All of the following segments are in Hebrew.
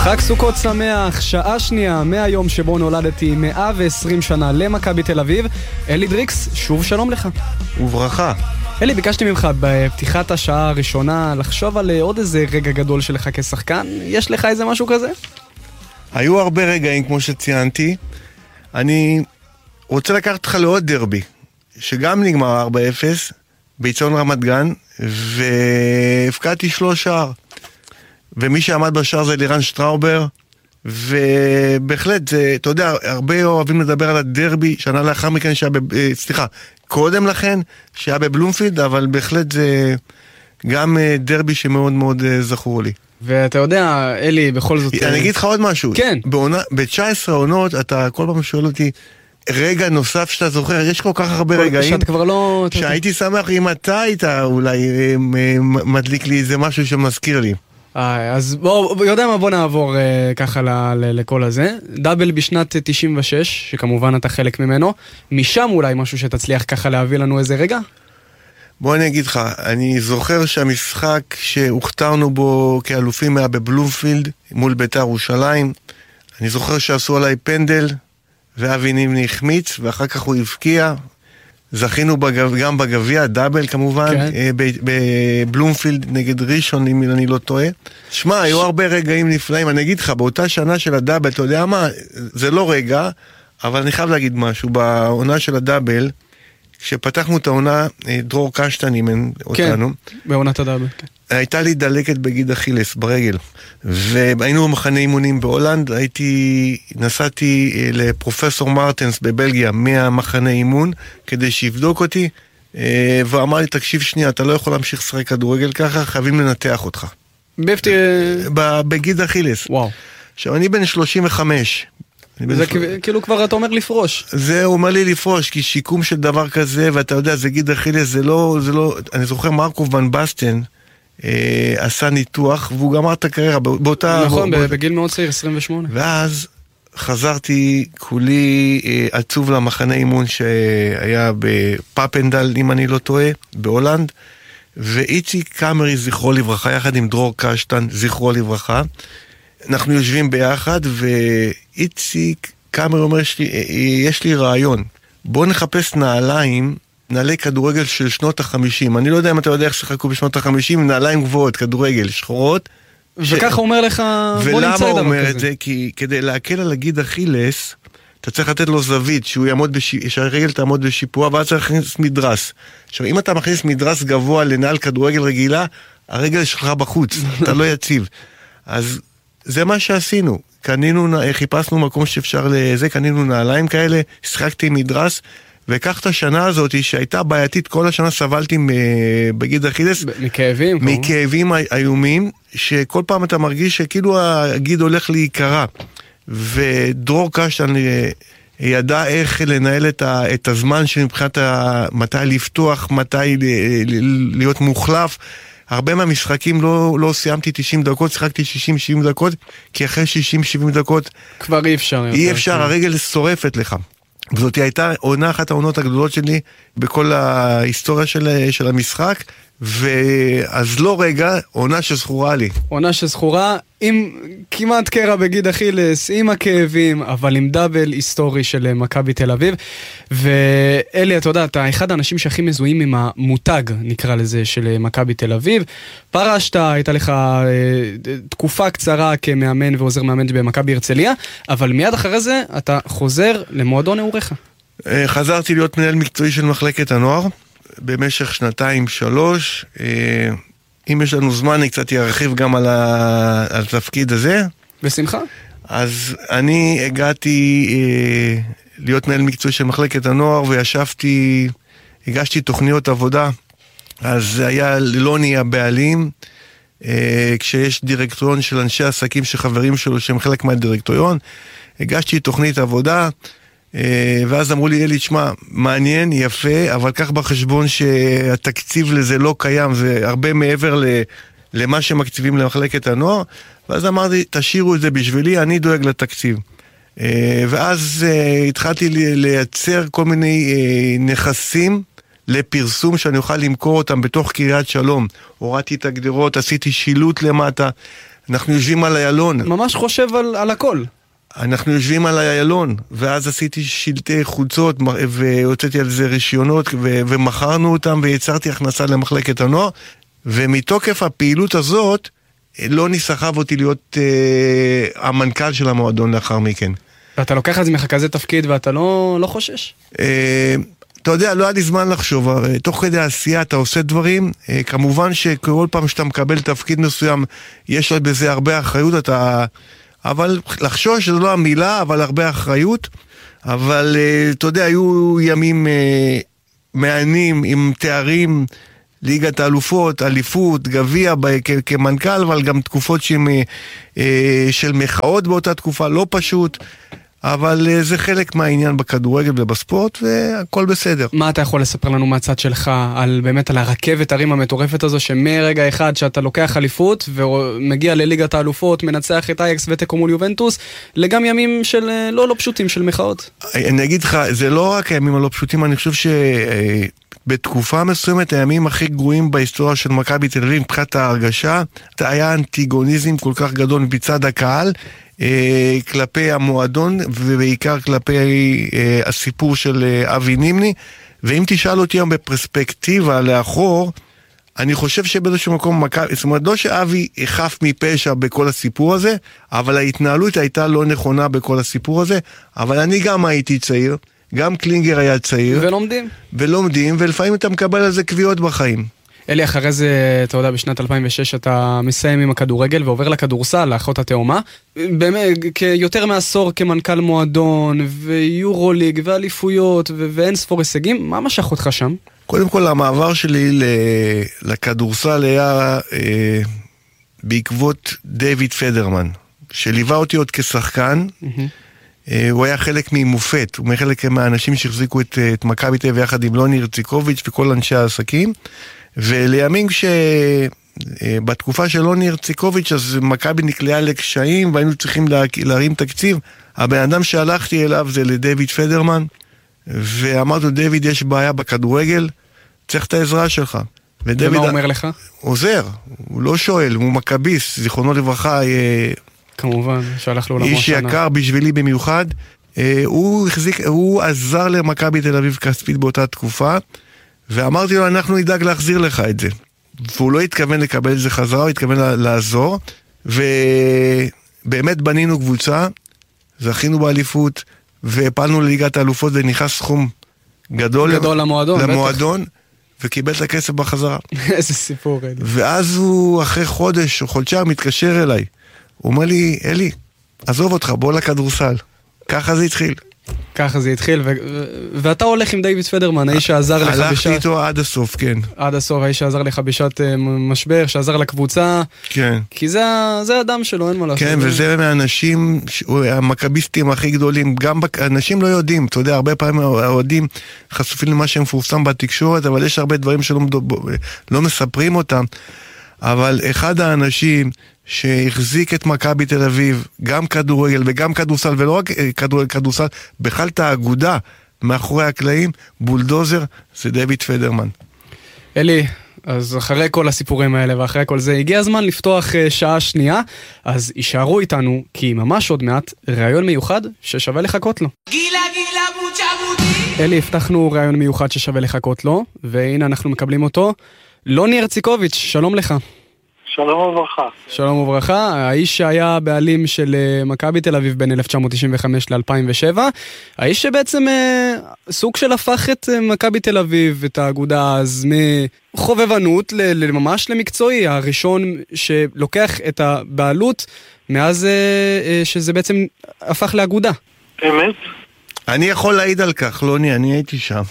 חג סוכות שמח, שעה שנייה מהיום שבו נולדתי 120 שנה למכבי תל אביב. אלי דריקס, שוב שלום לך. וברכה. אלי, ביקשתי ממך בפתיחת השעה הראשונה לחשוב על עוד איזה רגע גדול שלך כשחקן. יש לך איזה משהו כזה? היו הרבה רגעים כמו שציינתי. אני רוצה לקחת אותך לעוד דרבי, שגם נגמר 4-0 ביצעון רמת גן, והפקעתי 3 שער. ומי שעמד בשער זה לירן שטראובר, ובהחלט, אתה יודע, הרבה אוהבים לדבר על הדרבי, שנה לאחר מכן קודם לכן, שהיה בבלומפילד, אבל בהחלט זה גם דרבי שמאוד מאוד זכור לי. ואתה יודע, אלי, בכל זאת... אני אגיד לך עוד משהו. כן. ב-19 עונות, אתה כל פעם שואל אותי, רגע נוסף שאתה זוכר, יש כל כך הרבה רגעים, שאתה כבר לא... שהייתי שמח אם אתה היית אולי מדליק לי איזה משהו שמזכיר לי. אז בוא נעבור ככה לכל הזה. דאבל בשנת 96, שכמובן אתה חלק ממנו. משם אולי משהו שתצליח ככה להביא לנו איזה רגע? בוא אני אגיד לך, אני זוכר שהמשחק שהוכתרנו בו כאלופים היה בבלומפילד מול בית"ר ירושלים. אני זוכר שעשו עליי פנדל ואבי נימני החמיץ ואחר כך הוא הבקיע. זכינו גם בגביע, דאבל כמובן, כן. בבלומפילד נגד ראשון, אם אני לא טועה. שמע, היו הרבה רגעים נפלאים, אני אגיד לך, באותה שנה של הדאבל, אתה יודע מה, זה לא רגע, אבל אני חייב להגיד משהו, בעונה של הדאבל, כשפתחנו את העונה, דרור קשטן אימן אותנו. כן, בעונת הדאבל, כן. הייתה לי דלקת בגיד אכילס ברגל, והיינו במחנה אימונים בהולנד, נסעתי לפרופסור מרטנס בבלגיה מהמחנה אימון, כדי שיבדוק אותי, ואמר לי, תקשיב שנייה, אתה לא יכול להמשיך לשחק כדורגל ככה, חייבים לנתח אותך. בגיד אכילס. וואו. עכשיו, אני בן 35. זה כאילו כבר אתה אומר לפרוש. זה הוא אומר לי לפרוש, כי שיקום של דבר כזה, ואתה יודע, זה גיד אכילס, זה לא, אני זוכר מרקוב ון בסטן, עשה ניתוח, והוא גמר את הקריירה באותה... נכון, בגיל מאוד צעיר, 28. ואז חזרתי כולי עצוב למחנה אימון שהיה בפאפנדל, אם אני לא טועה, בהולנד, ואיציק קאמרי, זכרו לברכה, יחד עם דרור קשטן, זכרו לברכה, אנחנו יושבים ביחד, ואיציק קאמרי אומר, יש לי רעיון, בוא נחפש נעלי כדורגל של שנות ה-50. אני לא יודע אם אתה יודע איך שחקו בשנות ה-50, נעליים גבוהות, כדורגל, שחורות. וככה הוא אומר לך, בוא נמצא את דבר כזה. ולמה הוא אומר את זה? כי כדי להקל על הגיד אכילס, אתה צריך לתת לו זווית, שהרגל תעמוד בשיפוע, ואז צריך להכניס מדרס. עכשיו, אם אתה מכניס מדרס גבוה לנעל כדורגל רגילה, הרגל שלך בחוץ, אתה לא יציב. אז זה מה שעשינו. חיפשנו מקום שאפשר לזה, קנינו נעליים כאלה, שחקתי מדרס, וכך את השנה הזאת שהייתה בעייתית, כל השנה סבלתי בגיד אכילס. מכאבים? מכאבים איומים, שכל פעם אתה מרגיש שכאילו הגיד הולך להיקרע. ודרור קשטן ידע איך לנהל את הזמן שמבחינת מתי לפתוח, מתי להיות מוחלף. הרבה מהמשחקים לא סיימתי 90 דקות, שחקתי 60-70 דקות, כי אחרי 60-70 דקות כבר אי אפשר. אי אפשר, הרגל שורפת לך. וזאת הייתה אחת העונות הגדולות שלי בכל ההיסטוריה של המשחק, ואז לא רגע, עונה שזכורה לי. עונה שזכורה, עם כמעט קרע בגיד אכילס, עם הכאבים, אבל עם דאבל היסטורי של מכבי תל אביב. ואלי, אתה יודע, אתה אחד האנשים שהכי מזוהים עם המותג, נקרא לזה, של מכבי תל אביב. פרשת, הייתה לך תקופה קצרה כמאמן ועוזר מאמן במכבי הרצליה, אבל מיד אחרי זה אתה חוזר למועדון נעוריך. חזרתי להיות מנהל מקצועי של מחלקת הנוער, במשך 2-3, אם יש לנו זמן אני קצת ארחיב גם על התפקיד הזה. בשמחה. אז אני הגעתי להיות מנהל מקצועי של מחלקת הנוער, וישבתי, הגשתי תוכניות עבודה, אז זה היה לא נהיה בעלים, כשיש דירקטוריון של אנשי עסקים שחברים שלו שהם חלק מהדירקטוריון, הגשתי תוכנית עבודה, ואז אמרו לי, אלי, תשמע, מעניין, יפה, אבל כך בחשבון שהתקציב לזה לא קיים, זה הרבה מעבר למה שמקציבים למחלקת הנוער, ואז אמרתי, תשאירו את זה בשבילי, אני דואג לתקציב. ואז התחלתי לייצר כל מיני נכסים לפרסום שאני אוכל למכור אותם בתוך קריית שלום. הורדתי את הגדרות, עשיתי שילוט למטה, אנחנו יושבים על איילון. ממש חושב על הכל. אנחנו יושבים על איילון, ואז עשיתי שלטי חוצות, והוצאתי על זה רישיונות, ומכרנו אותם, ויצרתי הכנסה למחלקת הנוער, ומתוקף הפעילות הזאת, לא נסחב אותי להיות המנכ"ל של המועדון לאחר מכן. ואתה לוקח את זה כזה תפקיד, ואתה לא חושש? אתה יודע, לא היה לי זמן לחשוב, תוך כדי העשייה אתה עושה דברים, כמובן שכל פעם שאתה מקבל תפקיד מסוים, יש בזה הרבה אחריות, אבל לחשוש זה לא המילה, אבל הרבה אחריות, אבל אתה יודע, היו ימים מעניינים עם תארים, ליגת האלופות, אליפות, גביע כמנכ"ל, אבל גם תקופות של מחאות באותה תקופה, לא פשוט, אבל זה חלק מהעניין בכדורגל ובספורט, והכל בסדר. מה אתה יכול לספר לנו מהצד שלך, באמת על הרכבת הרים המטורפת הזו, שמרגע אחד שאתה לוקח אליפות, ומגיע לליגת האלופות, מנצח את אייקס ותיקו מול יובנטוס, לגם ימים של לא פשוטים, של מחאות? אני אגיד לך, זה לא רק הימים הלא פשוטים, אני חושב בתקופה מסוימת, הימים הכי גרועים בהיסטוריה של מכבי תל אביב, מבחינת ההרגשה, היה אנטיגוניזם כל כך גדול מצד הקהל, כלפי המועדון, ובעיקר כלפי הסיפור של אבי נימני, ואם תשאל אותי היום בפרספקטיבה לאחור, אני חושב שבאיזשהו מקום, זאת אומרת, לא שאבי חף מפשע בכל הסיפור הזה, אבל ההתנהלות הייתה לא נכונה בכל הסיפור הזה, אבל אני גם הייתי צעיר, גם קלינגר היה צעיר. ולומדים, ולפעמים אתה מקבל על זה קביעות בחיים. אלי, אחרי זה, אתה יודע, בשנת 2006 אתה מסיים עם הכדורגל ועובר לכדורסל, לאחות התאומה. באמת, יותר מעשור כמנכ"ל מועדון, ויורוליג, ואליפויות, ואין ספור הישגים. מה משך אותך שם? קודם כל, המעבר שלי לכדורסל היה בעקבות דיוויד פדרמן, שליווה אותי עוד כשחקן. הוא היה חלק ממופת, הוא חלק מהאנשים שהחזיקו את מכבי תל אביב יחד עם לוני הרציקוביץ' וכל אנשי העסקים, ולימים בתקופה של לוני הרציקוביץ' אז מכבי נקלעה לקשיים והיינו צריכים להרים תקציב. הבן אדם שהלכתי אליו זה לדיוויד פדרמן, ואמרתי לו, דיוויד, יש בעיה בכדורגל, צריך את העזרה שלך. ומה הוא אומר לך? עוזר, הוא לא שואל, הוא מכביסט, זיכרונו לברכה, כמובן, שהלך לעולמו שנה. איש יקר בשבילי במיוחד, הוא עזר למכבי תל אביב כספית באותה תקופה, ואמרתי לו, אנחנו נדאג להחזיר לך את זה. והוא לא התכוון לקבל את זה חזרה, הוא התכוון לעזור, ובאמת בנינו קבוצה, זכינו באליפות, והפלנו לליגת האלופות, ונכנס סכום גדול למועדון, וקיבל את הכסף בחזרה. איזה סיפור, אלי. ואז הוא אחרי חודש או חודשיים מתקשר אליי, הוא אומר לי, אלי, עזוב אותך, בוא לכדורסל. ככה זה התחיל. ככה זה התחיל, ואתה הולך עם דיוויד פדרמן, האיש שעזר לך בשעת... הלכתי איתו עד הסוף, כן. עד הסוף, האיש שעזר לך בשעת משבר, שעזר לקבוצה. כן. כי זה האדם שלו, אין מה לעשות. כן, וזה מהאנשים, המכביסטים הכי גדולים, גם אנשים לא יודעים, אתה יודע, הרבה פעמים האוהדים חשופים למה שמפורסם בתקשורת, אבל יש הרבה דברים שלא מספרים אותם. אבל אחד האנשים שהחזיק את מכבי תל אביב, גם כדורגל וגם כדורסל, ולא רק כדורסל, בכלל את האגודה מאחורי הקלעים, בולדוזר, זה דיוויד פדרמן. אלי, אז אחרי כל הסיפורים האלה ואחרי כל זה, הגיע הזמן לפתוח שעה שנייה, אז יישארו איתנו, כי ממש עוד מעט רעיון מיוחד ששווה לחכות לו. אלי, הבטחנו רעיון מיוחד ששווה לחכות לו, והנה אנחנו מקבלים אותו. לוני הרציקוביץ', שלום לך. שלום וברכה. שלום וברכה, האיש שהיה בעלים של מכבי תל אביב בין 1995 ל-2007, האיש שבעצם סוג של הפך את מכבי תל אביב, את האגודה אז מחובבנות ממש למקצועי, הראשון שלוקח את הבעלות מאז שזה בעצם הפך לאגודה. אמת? אני יכול להעיד על כך, לוני, אני הייתי שם.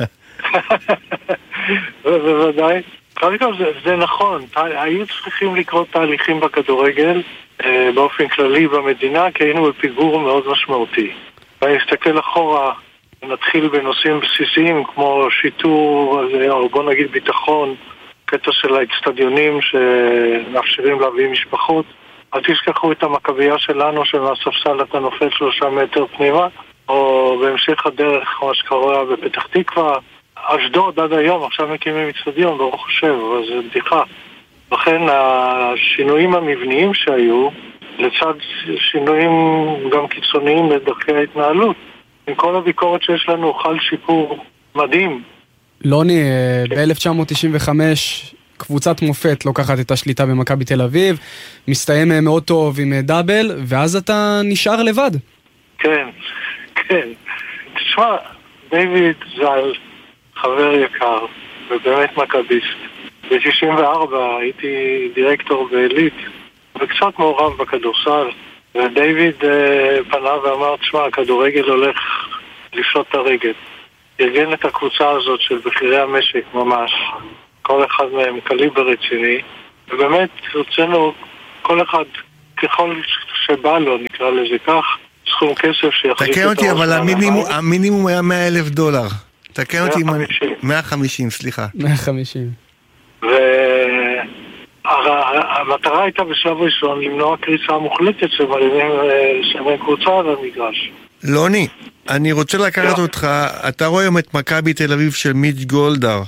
בוודאי. אגב, זה נכון, היו צריכים לקרות תהליכים בכדורגל באופן כללי במדינה, כי היינו בפיגור מאוד משמעותי. ואני אסתכל אחורה, נתחיל בנושאים בסיסיים כמו שיטור, או בוא נגיד ביטחון, קטע של האצטדיונים שמאפשרים להביא משפחות. אל תשכחו את המכבייה שלנו שמהספסל אתה נופל 3 מטר פנימה, או בהמשך הדרך מה שקורה בפתח תקווה, אשדוד עד היום, עכשיו מקימים אצטדיון, ברוך השם, אבל זה בדיחה. לכן השינויים המבניים שהיו, לצד שינויים גם קיצוניים לדרכי ההתנהלות, עם כל הביקורת שיש לנו חל שיפור מדהים. לוני, ב-1995 קבוצת מופת לוקחת את השליטה במכבי תל אביב, מסתיים מאוד טוב עם דאבל, ואז אתה נשאר לבד. כן, כן. תשמע, דיוויד ז"ל, חבר יקר, ובאמת מכביסט. ב-94 הייתי דירקטור בעילית, וקצת מעורב בכדורסל, ודיוויד פנה ואמר, תשמע, הכדורגל הולך לפשוט את הרגל. ארגן את הקבוצה הזאת של בכירי המשק ממש, כל אחד מהם קליבר רציני, ובאמת הוצאנו כל אחד ככל שבא לו, נקרא לזה כך, סכום כסף שיחליט את תקן אותי, אבל המינימום היה $100,000. תקן אותי, 150, סליחה. 150. והמטרה הייתה בשלב ראשון למנוע קריסה מוחלטת שמרים קבוצה על המגרש. לוני, אני רוצה לקחת אותך, אתה רואה היום את מכבי תל אביב של מיץ' גולדהר.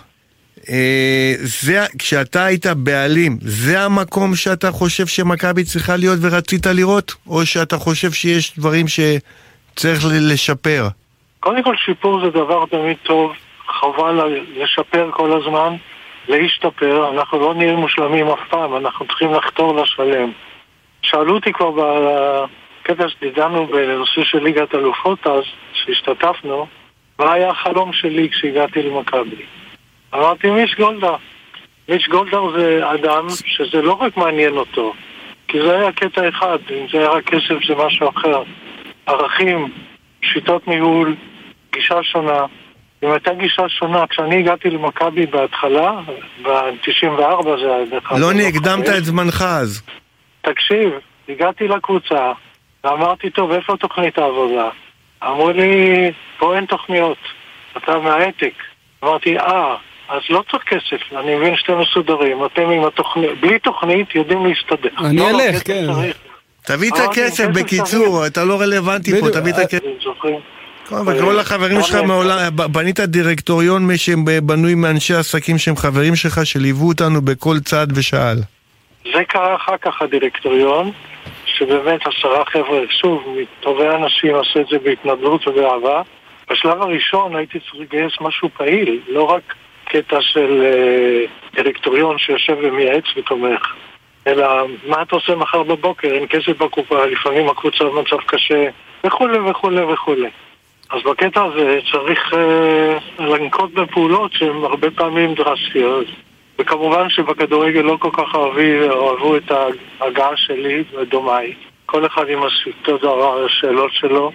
כשאתה היית בעלים, זה המקום שאתה חושב שמכבי צריכה להיות ורצית לראות? או שאתה חושב שיש דברים שצריך לשפר? קודם כל שיפור זה דבר תמיד טוב, חובה לשפר כל הזמן, להשתפר, אנחנו לא נהיה מושלמים אף פעם, אנחנו צריכים לחתור לשלם. שאלו אותי כבר בקטע שדידנו בנושא של ליגת אלופות אז, שהשתתפנו, מה היה החלום שלי כשהגעתי למכבי? אמרתי מיץ' גולדהר. מיץ' גולדהר זה אדם שזה לא רק מעניין אותו, כי זה היה קטע אחד, אם זה היה רק כסף זה משהו אחר. ערכים, שיטות ניהול, גישה שונה. אם הייתה גישה שונה, כשאני הגעתי למכבי בהתחלה, ב-94 זה היה... לא נקדמת את זמנך אז. תקשיב, הגעתי לקבוצה, ואמרתי, טוב, איפה תוכנית העבודה? אמרו לי, פה אין תוכניות, אתה מהעתק. אמרתי, אז לא צריך כסף, אני מבין שאתם מסודרים, אתם עם התוכנית, בלי תוכנית יודעים להסתדר. אני אלך, כן. תביא את הכסף בקיצור, אתה לא רלוונטי פה, תביא את הכסף. וכל החברים שלך בנית דירקטוריון שבנוי מאנשי עסקים שהם חברים שלך שליוו אותנו בכל צעד ושאל. זה קרה אחר כך הדירקטוריון, שבאמת 10 חבר'ה, שוב, מטובי אנשים עשו את זה בהתנדבות ובאהבה. בשלב הראשון הייתי צריך לגייס משהו פעיל, לא רק קטע של דירקטוריון שיושב ומייעץ ותומך, אלא מה אתה עושה מחר בבוקר, אין כסף בקופה, לפעמים הקבוצה במצב קשה, וכולי וכולי וכולי. אז בקטע הזה צריך לנקוט בפעולות שהן הרבה פעמים דרסטיות, וכמובן שבכדורגל לא כל כך אוהבו את ההגעה שלי ודומיי. כל אחד עם השאלות שלו,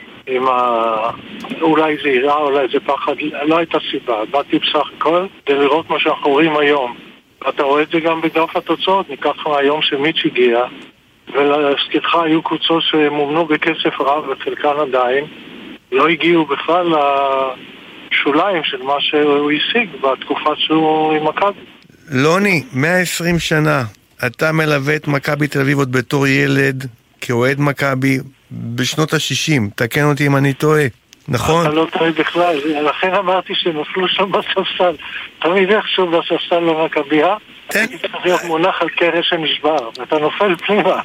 אולי זה יראה, אולי זה פחד, לא הייתה סיבה. באתי בסך הכל כדי לראות מה שאנחנו רואים היום. ואתה רואה את זה גם בגרף התוצאות, ניקח מהיום שמיץ' הגיע, ולהזכירך היו קבוצות שמומנו בכסף רב וחלקן עדיין, לא הגיעו בכלל לשוליים של מה שהוא השיג בתקופה שהוא עם מכבי. לוני, 120 שנה, אתה מלווה את מכבי תל אביב עוד בתור ילד, כאוהד מכבי, בשנות ה-60, תקן אותי אם אני טועה, נכון? אתה לא טועה בכלל, לכן אמרתי שנפלו שם בספסל, תמיד איכשהו בספסל למכבייה, הייתי צריך להיות מונח על קרש שנשבר, ואתה נופל פנימה.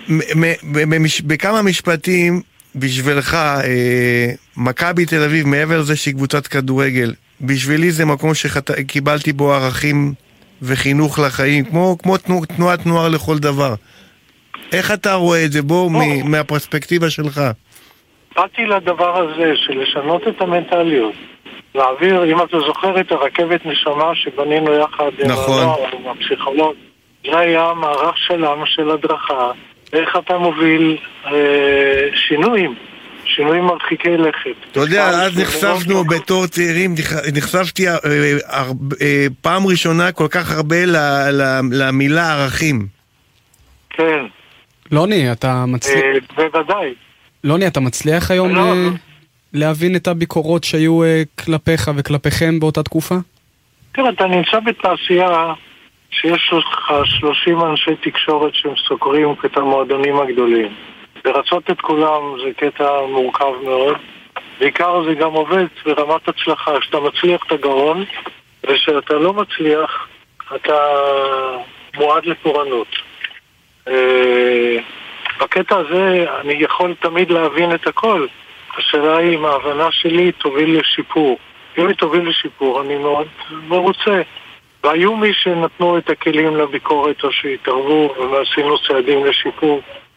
בכמה משפטים, בשבילך, מכבי תל אביב, מעבר לזה שהיא קבוצת כדורגל, בשבילי זה מקום שקיבלתי בו ערכים וחינוך לחיים, כמו תנועת נוער לכל דבר. איך אתה רואה את זה? בוא, מהפרספקטיבה שלך. באתי לדבר הזה של לשנות את המנטליות, להעביר, אם אתה זוכר את הרכבת נשמה שבנינו יחד נכון. עם הפסיכולוג, זה היה המערך שלנו של הדרכה, איך אתה מוביל שינויים מרחיקי לכת. אתה יודע, אז נחשפנו בתור צעירים, נחשפתי פעם ראשונה כל כך הרבה למילה ערכים. כן. לוני, אתה מצליח... בוודאי. לוני, אתה מצליח היום להבין את הביקורות שהיו כלפיך וכלפיכם באותה תקופה? תראה, אתה נמצא בתעשייה שיש לך 30 אנשי תקשורת שהם סוקרים את המועדונים הגדולים. לרצות את כולם זה קטע מורכב מאוד. בעיקר זה גם עובד ברמת הצלחה, שאתה מצליח את הגרון, ושאתה לא מצליח, אתה מועד לפורענות. בקטע הזה אני יכול תמיד להבין את הכל. השאלה היא אם ההבנה שלי תוביל לשיפור. אם היא תוביל לשיפור, אני מאוד מרוצה. והיו מי שנתנו את הכלים לביקורת או שהתערבו ועשינו צעדים לשיפור.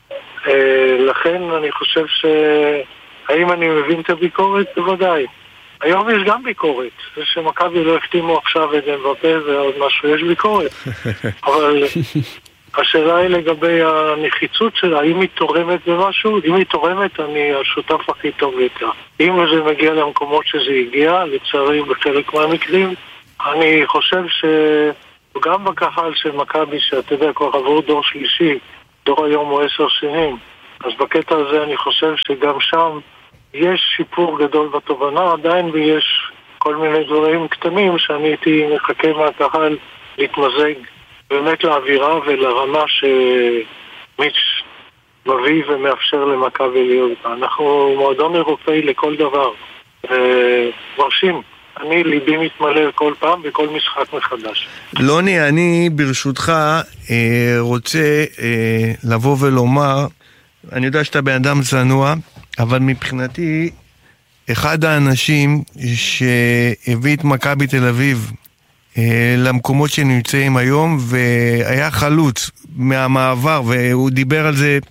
לכן אני חושב האם אני מבין את הביקורת? בוודאי. היום יש גם ביקורת. זה שמכבי לא החתימו עכשיו את אמבפה ועוד משהו, יש ביקורת. אבל השאלה היא לגבי הנחיצות שלה, האם היא תורמת במשהו? אם היא תורמת, אני השותף הכי טוב איתה. אם זה מגיע למקומות שזה הגיע, לצערי בחלק מהמקרים, אני חושב שגם בקהל של מכבי, שאתה יודע, כבר עבור דור שלישי, דור היום הוא 10 שנים, אז בקטע הזה אני חושב שגם שם יש שיפור גדול בתובנה, עדיין ויש כל מיני דברים קטנים שאני הייתי מחכה מהקהל להתמזג באמת לאווירה ולרמה שמיץ' מביא ומאפשר למכבי להיות. אנחנו מועדון אירופאי לכל דבר, מרשים. אני ליבי מתמלא כל פעם בכל משחק מחדש. לוני, אני ברשותך רוצה לבוא ולומר, אני יודע שאתה בן אדם צנוע, אבל מבחינתי אחד האנשים שהביא את מכבי תל אביב למקומות שנמצאים היום, והיה חלוץ מהמעבר, והוא דיבר על זה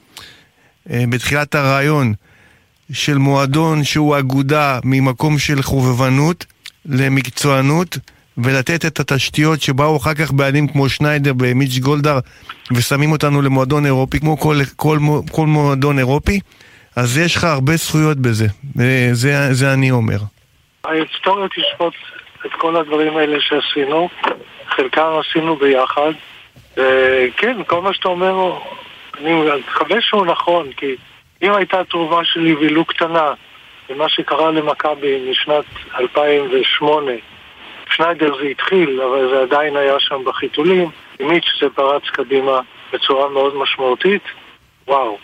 בתחילת הרעיון, של מועדון שהוא אגודה ממקום של חובבנות למקצוענות, ולתת את התשתיות שבאו אחר כך בעלים כמו שניידר ומיץ' גולדהר, ושמים אותנו למועדון אירופי, כמו כל מועדון אירופי. אז יש לך הרבה זכויות בזה, זה אני אומר. ההיסטוריה תשפוט את כל הדברים האלה שעשינו, חלקם עשינו ביחד, וכן, כל מה שאתה אומר, אני מקווה שהוא נכון, כי אם הייתה תרומה שלי ולו קטנה, ומה שקרה למכבי משנת 2008, שניידר זה התחיל, אבל זה עדיין היה שם בחיתולים, מיץ' זה פרץ קדימה בצורה מאוד משמעותית, וואו.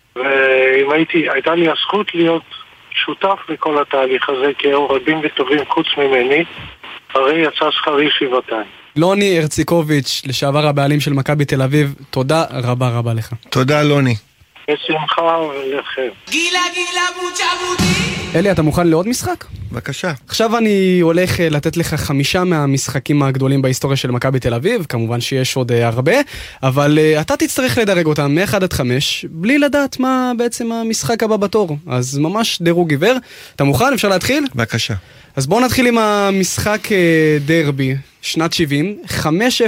ואם הייתה לי הזכות להיות שותף בכל התהליך הזה, כי היו רבים וטובים חוץ ממני, הרי יצא שכרי שבעתיים. לוני הרציקוביץ', לשעבר הבעלים של מכבי תל אביב, תודה רבה רבה לך. תודה לוני. בשמחה ולכם. גילה בוצ'ה בודי. אלי, אתה מוכן לעוד משחק? בבקשה. עכשיו אני הולך לתת לך 5 מהמשחקים הגדולים בהיסטוריה של מכבי תל אביב, כמובן שיש עוד הרבה, אבל אתה תצטרך לדרג אותם מ-1 עד 5, בלי לדעת מה בעצם המשחק הבא בתור. אז ממש דירוג עיוור. אתה מוכן? אפשר להתחיל? בבקשה. אז בואו נתחיל עם המשחק דרבי, שנת 70, 5-0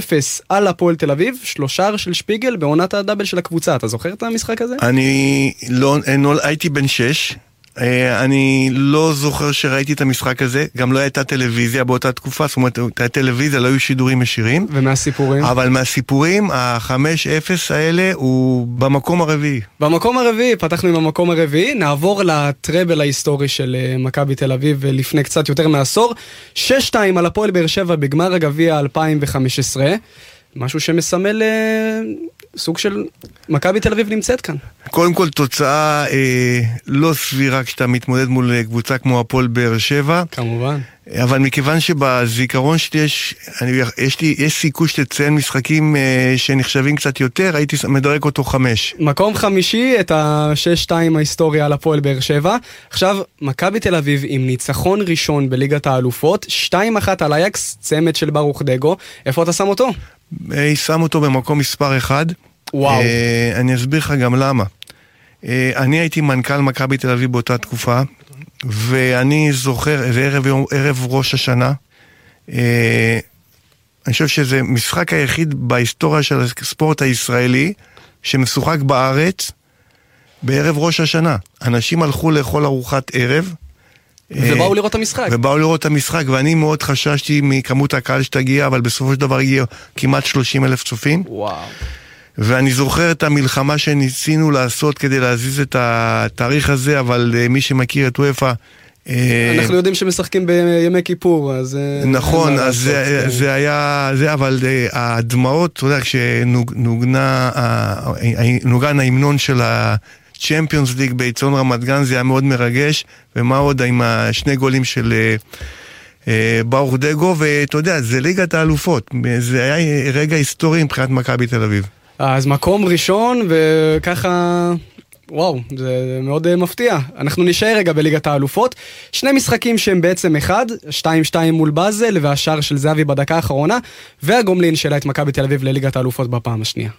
על הפועל תל אביב, 3 שערים של שפיגל בעונת הדאבל של הקבוצה. אתה זוכר את המשחק הזה? אני לא, הייתי בן 6, אני לא זוכר שראיתי את המשחק הזה, גם לא הייתה טלוויזיה באותה תקופה, זאת אומרת, הייתה טלוויזיה, לא היו שידורים ישירים. ומהסיפורים? אבל מהסיפורים, ה-5-0 האלה הוא במקום הרביעי. במקום הרביעי, פתחנו עם המקום הרביעי, נעבור לטראבל ההיסטורי של מכבי תל אביב לפני קצת יותר מעשור, 6-2 על הפועל באר שבע בגמר הגביע 2015, משהו שמסמל סוג של מכבי תל אביב נמצאת כאן. קודם כל תוצאה לא סבירה כשאתה מתמודד מול קבוצה כמו הפועל באר שבע. כמובן. אבל מכיוון שבזיכרון שלי יש סיכוי שתציין משחקים שנחשבים קצת יותר, הייתי מדרג אותו 5. מקום חמישי, את ה-6-2 ההיסטוריה על הפועל באר שבע. עכשיו, מכבי תל אביב עם ניצחון ראשון בליגת האלופות, 2-1 על אייקס, צמד של ברוך דגו. איפה אתה שם אותו? שם אותו במקום מספר 1. וואו. אני אסביר לך גם למה. אני הייתי מנכ"ל מכבי תל אביב באותה תקופה, ואני זוכר, זה ערב ראש השנה, אני חושב שזה משחק היחיד בהיסטוריה של הספורט הישראלי, שמשוחק בארץ, בערב ראש השנה. אנשים הלכו לאכול ארוחת ערב, ובאו לראות את המשחק. ובאו לראות את המשחק, ואני מאוד חששתי מכמות הקהל שתגיע, אבל בסופו של דבר הגיע כמעט 30,000 צופים. וואו. ואני זוכר את המלחמה שניסינו לעשות כדי להזיז את התאריך הזה, אבל מי שמכיר את וופא... אנחנו יודעים שמשחקים בימי כיפור, אז... נכון, אז זה היה... אבל הדמעות, אתה יודע, כשנוגן ההמנון של הצ'מפיונס ליג באיצטדיון רמת גן, זה היה מאוד מרגש, ומה עוד עם 2 גולים של ברוך דגו, ואתה יודע, זה ליגת האלופות, זה היה רגע היסטורי מבחינת מכבי תל אביב. אז מקום ראשון, וככה, וואו, זה מאוד מפתיע. אנחנו נשאר רגע בליגת האלופות. שני משחקים שהם בעצם אחד, 2-2 מול באזל, והשאר של זהבי בדקה האחרונה, והגומלין שלה את מכבי תל אביב לליגת האלופות בפעם השנייה.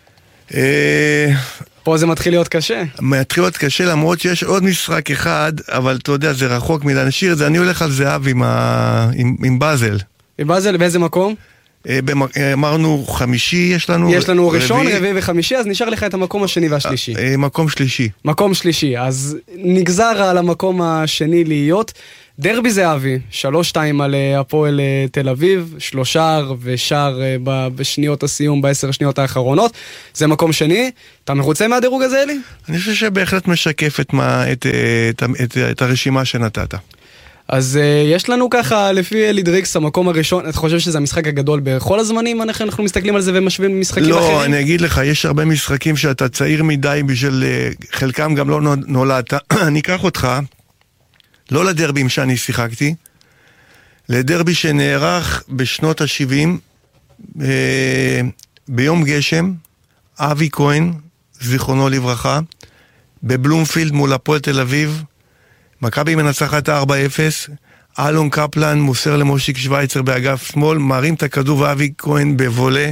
פה זה מתחיל להיות קשה. מתחיל להיות קשה, למרות שיש עוד משחק אחד, אבל אתה יודע, זה רחוק מדי. נשאיר את זה, אני הולך על זהב עם באזל. עם באזל, באיזה מקום? אמרנו חמישי, יש לנו ראשון, רביעי וחמישי, אז נשאר לך את המקום השני והשלישי. מקום שלישי. מקום שלישי, אז נגזר על המקום השני להיות. דרבי זהבי, 3-2 על הפועל תל אביב, 3 ושער בשניות הסיום, ב10 שניות האחרונות. זה מקום שני. אתה מרוצה מהדירוג הזה, אלי? אני חושב שבהחלט משקף את הרשימה שנתת. אז יש לנו ככה, לפי אלי דריקס, המקום הראשון, אתה חושב שזה המשחק הגדול בכל הזמנים? אנחנו מסתכלים על זה ומשווים משחקים אחרים? לא, אני אגיד לך, יש הרבה משחקים שאתה צעיר מדי בשביל, חלקם גם לא נולדת. אני אקח אותך, לא לדרבים שאני שיחקתי, לדרבי שנערך בשנות ה-70, ביום גשם, אבי כהן, זיכרונו לברכה, בבלומפילד מול הפועל תל אביב, מכבי מנצחת 4-0, אלון קפלן מוסר למושיק שוויצר באגף שמאל, מרים את הכדור ואבי כהן בבולה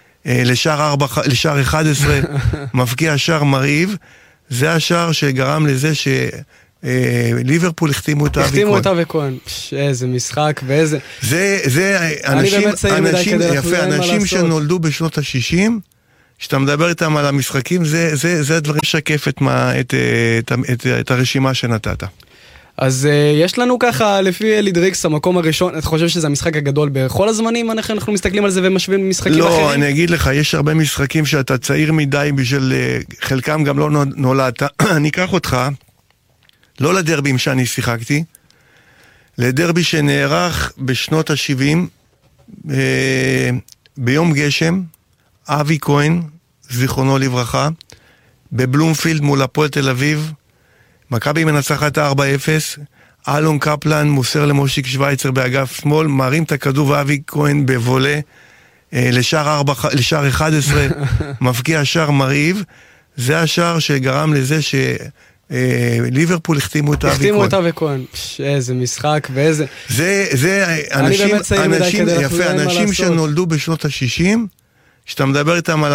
לשער 11, מפקיע שער מרהיב. זה השער שגרם לזה שליברפול החתימו את אבי כהן. החתימו את אבי כהן, איזה משחק ואיזה... זה אנשים שנולדו בשנות ה-60, כשאתה מדבר איתם על המשחקים, זה הדברים ששקף את הרשימה שנתת. אז יש לנו ככה, לפי אלי דריקס, המקום הראשון, אתה חושב שזה המשחק הגדול בכל הזמנים? אנחנו מסתכלים על זה ומשווים משחקים אחרים? לא, אני אגיד לך, יש הרבה משחקים שאתה צעיר מדי בשביל, חלקם גם לא נולדת. אני אקח אותך, לא לדרבים שאני שיחקתי, לדרבי שנערך בשנות ה-70, ביום גשם, אבי כהן, זיכרונו לברכה, בבלומפילד מול הפועל תל אביב, מכבי מנצחת 4-0, אלון קפלן מוסר למושיק שוויצר באגף שמאל, מרים את הכדור ואבי כהן בבולה לשער 11, מפקיע שער מרהיב. זה השער שגרם לזה ליברפול החתימו את אבי כהן. החתימו את אבי כהן, איזה משחק ואיזה... זה אנשים שנולדו בשנות ה-60, שאתה מדבר איתם על